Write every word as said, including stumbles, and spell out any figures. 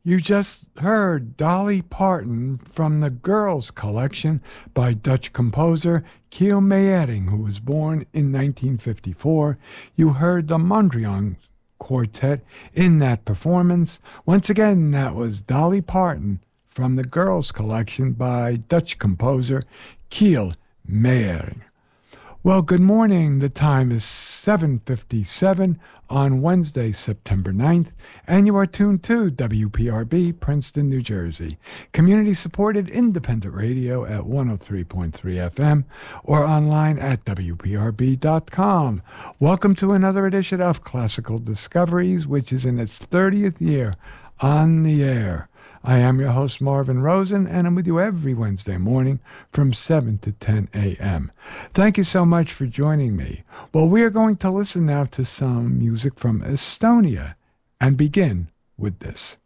You just heard Dolly Parton from the Girls Collection by Dutch composer Kiel Meyering, who was born in nineteen fifty-four. You heard the Mondrian Quartet in that performance. Once again, that was Dolly Parton from the Girls Collection by Dutch composer Kiel Meyering. Well, good morning. The time is seven fifty-seven on Wednesday, September ninth, and you are tuned to W P R B, Princeton, New Jersey, community-supported independent radio at one oh three point three F M or online at W P R B dot com. Welcome to another edition of Classical Discoveries, which is in its thirtieth year on the air. I am your host, Marvin Rosen, and I'm with you every Wednesday morning from seven to ten a.m. Thank you so much for joining me. Well, we are going to listen now to some music from Estonia and begin with this.